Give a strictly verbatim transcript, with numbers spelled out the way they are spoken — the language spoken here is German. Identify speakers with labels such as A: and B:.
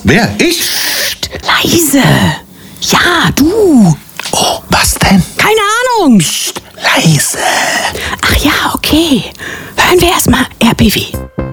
A: Wer? Ich?
B: Psst, leise. Ja, du.
A: Oh, was denn?
B: Keine Ahnung.
A: Psst, leise.
B: Ach ja, okay. Hören wir erstmal R B W.